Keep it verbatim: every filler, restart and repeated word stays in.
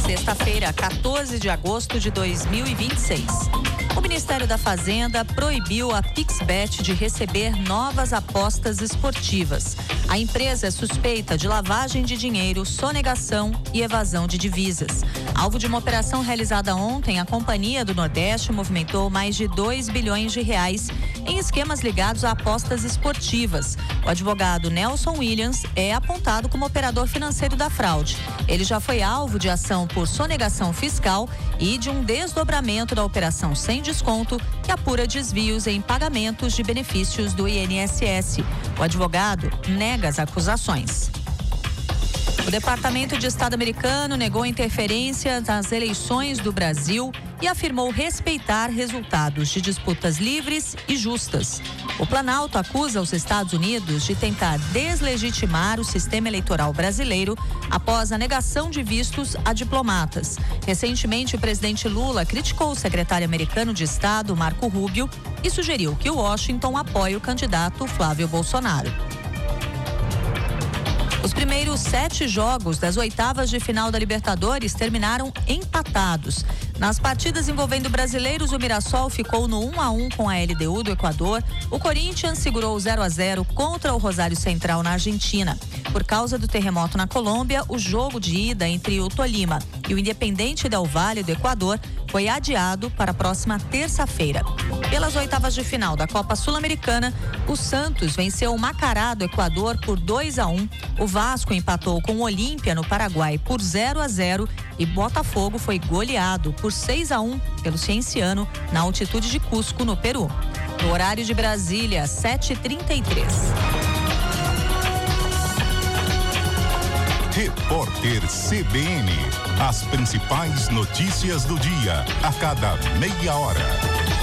Sexta-feira, quatorze de agosto de dois mil e vinte e seis. O Ministério da Fazenda proibiu a Pixbet de receber novas apostas esportivas. A empresa é suspeita de lavagem de dinheiro, sonegação e evasão de divisas. Alvo de uma operação realizada ontem, a Companhia do Nordeste movimentou mais de dois bilhões de reais em esquemas ligados a apostas esportivas. O advogado Nelson Williams é apontado como operador financeiro da fraude. Ele já foi alvo de ação por sonegação fiscal e de um desdobramento da operação sem desconto, que apura desvios em pagamentos de benefícios do I N S S. O advogado nega as acusações. O Departamento de Estado americano negou interferência nas eleições do Brasil e afirmou respeitar resultados de disputas livres e justas. O Planalto acusa os Estados Unidos de tentar deslegitimar o sistema eleitoral brasileiro após a negação de vistos a diplomatas. Recentemente, o presidente Lula criticou o secretário americano de Estado, Marco Rubio, e sugeriu que Washington apoie o candidato Flávio Bolsonaro. Os primeiros sete jogos das oitavas de final da Libertadores terminaram empatados. Nas partidas envolvendo brasileiros, o Mirassol ficou no um a um com a L D U do Equador. O Corinthians segurou zero a zero contra o Rosário Central na Argentina. Por causa do terremoto na Colômbia, o jogo de ida entre o Tolima e o Independente Del Valle do Equador foi adiado para a próxima terça-feira. Pelas oitavas de final da Copa Sul-Americana, o Santos venceu o Macará do Equador por dois a um. O Vasco empatou com o Olímpia no Paraguai por zero a zero e Botafogo foi goleado por seis a um pelo Cienciano na altitude de Cusco, no Peru. No horário de Brasília, sete e trinta e três. Repórter C B N. As principais notícias do dia, a cada meia hora.